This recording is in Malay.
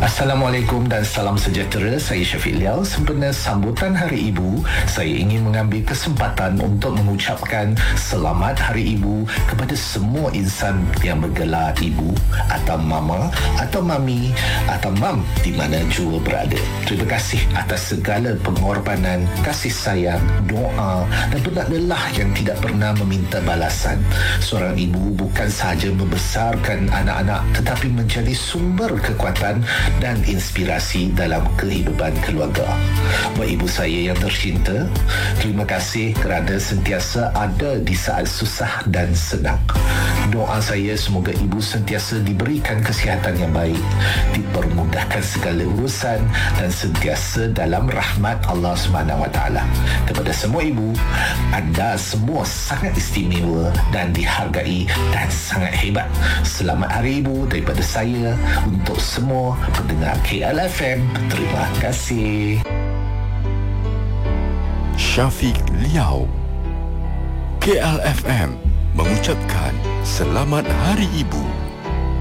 Assalamualaikum dan salam sejahtera. Saya Syafiq Liao. Sempena sambutan Hari Ibu, saya ingin mengambil kesempatan untuk mengucapkan Selamat Hari Ibu kepada semua insan yang bergelar ibu atau mama atau mami atau mam di mana jua berada. Terima kasih atas segala pengorbanan, kasih sayang, doa dan penat lelah yang tidak pernah meminta balasan. Seorang ibu bukan sahaja membesarkan anak-anak tetapi menjadi sumber kekuatan dan inspirasi dalam kehidupan keluarga. Buat ibu saya yang tercinta, terima kasih kerana sentiasa ada di saat susah dan senang. Doa saya semoga ibu sentiasa diberikan kesihatan yang baik, dipermudahkan segala urusan dan sentiasa dalam rahmat Allah SWT. Kepada semua ibu, anda semua sangat istimewa dan dihargai dan sangat hebat. Selamat Hari Ibu daripada saya untuk semua pendengar KLFM. Terima kasih. Syafiq Liao. KLFM mengucapkan Selamat Hari Ibu.